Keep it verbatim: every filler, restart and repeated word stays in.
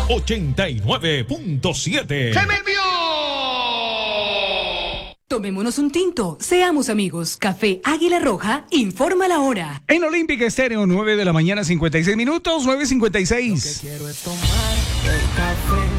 ochenta y nueve punto siete. ¡Se me envió! Tomémonos un tinto, seamos amigos. Café Águila Roja, informa la hora. En Olímpica Estéreo, nueve de la mañana, cincuenta y seis minutos, nueve cincuenta y seis. Lo que quiero es tomar el café